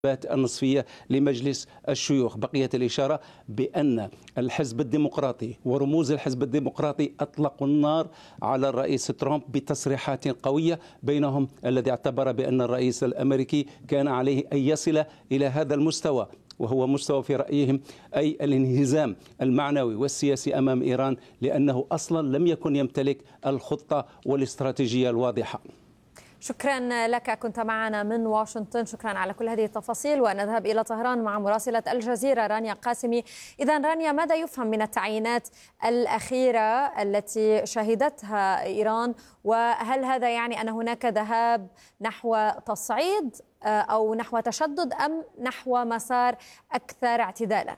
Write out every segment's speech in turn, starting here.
النصفية لمجلس الشيوخ. بقيت الإشارة بأن الحزب الديمقراطي ورموز الحزب الديمقراطي أطلقوا النار على الرئيس ترامب بتصريحات قوية، بينهم الذي اعتبر بأن الرئيس الأمريكي كان عليه أن يصل إلى هذا المستوى، وهو مستوى في رأيهم أي الانهزام المعنوي والسياسي أمام إيران، لأنه أصلا لم يكن يمتلك الخطة والاستراتيجية الواضحة. شكرا لك، كنت معنا من واشنطن. شكرا على كل هذه التفاصيل. ونذهب إلى طهران مع مراسلة الجزيرة رانيا قاسمي. إذا رانيا، ماذا يفهم من التعيينات الأخيرة التي شهدتها إيران؟ وهل هذا يعني أن هناك ذهاب نحو تصعيد أو نحو تشدد أم نحو مسار أكثر اعتدالا؟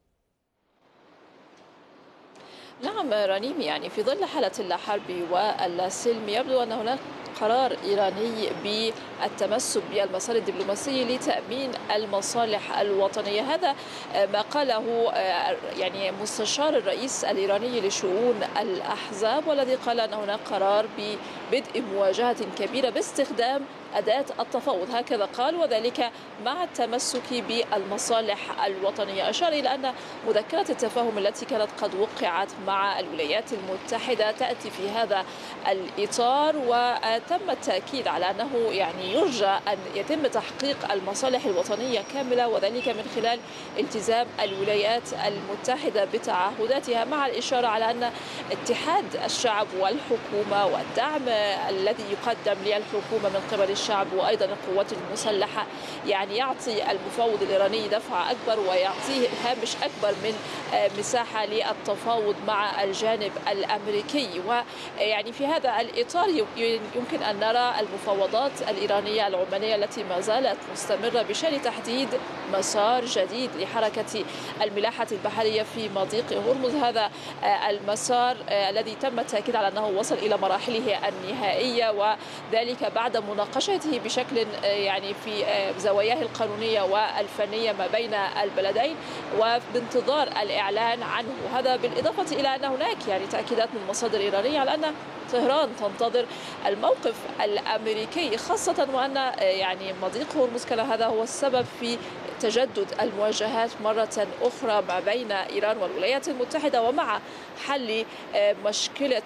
نعم رنيم، يعني في ظل حالة الحرب والسلم يبدو أن هناك قرار إيراني بالتمسك بالمسار الدبلوماسي لتأمين المصالح الوطنية. هذا ما قاله يعني مستشار الرئيس الإيراني لشؤون الأحزاب، والذي قال أن هناك قرار ببدء مواجهة كبيرة باستخدام أداة التفاوض، هكذا قال، وذلك مع التمسك بالمصالح الوطنية. أشار إلى أن مذكرة التفاهم التي كانت قد وقعت مع الولايات المتحدة تأتي في هذا الإطار، وتم التأكيد على أنه يعني يرجى أن يتم تحقيق المصالح الوطنية كاملة، وذلك من خلال التزام الولايات المتحدة بتعهداتها، مع الإشارة على أن اتحاد الشعب والحكومة والدعم الذي يقدم للحكومة من قبل الشعب وأيضا القوات المسلحة يعني يعطي المفاوض الإيراني دفعة أكبر ويعطيه هامش أكبر من مساحة للتفاوض مع الجانب الأمريكي. ويعني في هذا الإطار يمكن أن نرى المفاوضات الإيرانية العمانية التي ما زالت مستمرة بشأن تحديد مسار جديد لحركة الملاحة البحرية في مضيق هرمز. هذا المسار الذي تم التأكيد على أنه وصل إلى مراحله النهائية، وذلك بعد مناقشته بشكل يعني في زواياه القانونية والفنية ما بين البلدين، وبانتظار الإعلان عنه. هذا بالإضافة إلى أن هناك يعني تأكيدات من مصادر إيرانية على أن طهران تنتظر الموقف الأمريكي، خاصة وأن يعني مضيق هرمز كان هذا هو السبب في تجدد المواجهات مرة أخرى ما بين إيران والولايات المتحدة، ومع حل مشكلة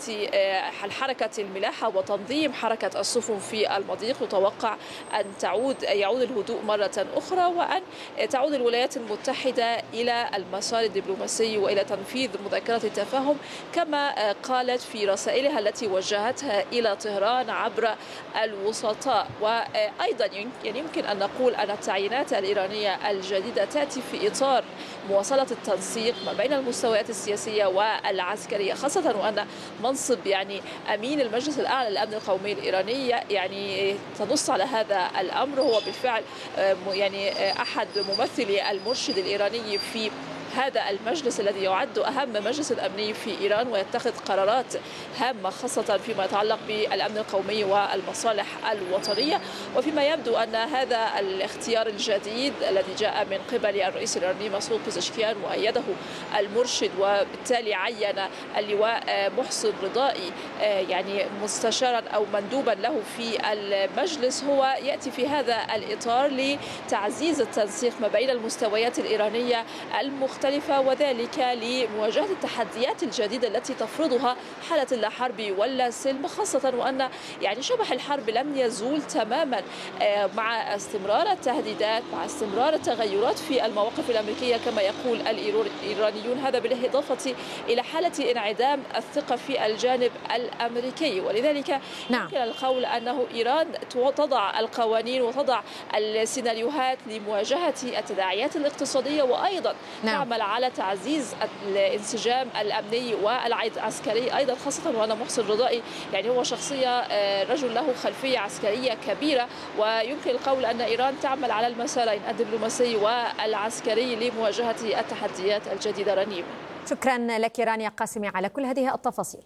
حركة الملاحة وتنظيم حركة السفن في المضيق. يتوقع أن يعود الهدوء مرة أخرى، وأن تعود الولايات المتحدة إلى المسار الدبلوماسي وإلى تنفيذ مذكرة التفاهم، كما قالت في رسائلها التي وجهتها إلى طهران عبر الوسطاء. وأيضا يعني يمكن أن نقول أن التعيينات الإيرانية الجديدة تأتي في إطار مواصلة التنسيق ما بين المستويات السياسية والعسكرية، خاصة وأن منصب يعني أمين المجلس الأعلى للأمن القومي الإيراني يعني تنص على هذا الأمر. هو بالفعل يعني أحد ممثلي المرشد الإيراني في هذا المجلس الذي يعد أهم مجلس أمني في إيران، ويتخذ قرارات هامة خاصة فيما يتعلق بالأمن القومي والمصالح الوطنية. وفيما يبدو أن هذا الاختيار الجديد الذي جاء من قبل الرئيس الإيراني مسعود بزشكيان وأيده المرشد، وبالتالي عين اللواء محسن رضائي يعني مستشارا أو مندوبا له في المجلس، هو يأتي في هذا الإطار لتعزيز التنسيق ما بين المستويات الإيرانية المختلفة، وذلك لمواجهة التحديات الجديدة التي تفرضها حالة اللا حرب ولا سلم، خاصة وأن يعني شبح الحرب لم يزول تماما مع استمرار التهديدات، مع استمرار التغيرات في المواقف الأمريكية كما يقول الإيرانيون. هذا بالإضافة إلى حالة انعدام الثقة في الجانب الأمريكي، ولذلك يمكن القول أنه إيران تضع القوانين وتضع السيناريوهات لمواجهة التداعيات الاقتصادية، وأيضا تعمل على تعزيز الانسجام الأمني والعسكري أيضا، خاصة وأن محسن رضائي يعني هو شخصية رجل له خلفية عسكرية كبيرة، ويمكن القول أن إيران تعمل على المسارين الدبلوماسي والعسكري لمواجهة التحديات الجديدة. رنيم، شكرا لك رانيا قاسمي على كل هذه التفاصيل.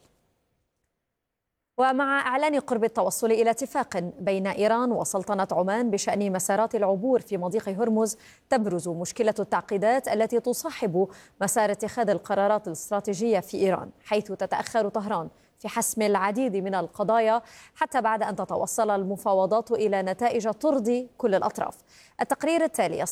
ومع إعلان قرب التوصل إلى اتفاق بين إيران وسلطنة عمان بشأن مسارات العبور في مضيق هرمز، تبرز مشكلة التعقيدات التي تصاحب مسار اتخاذ القرارات الاستراتيجية في إيران، حيث تتأخر طهران في حسم العديد من القضايا حتى بعد أن تتوصل المفاوضات إلى نتائج ترضي كل الأطراف. التقرير التالي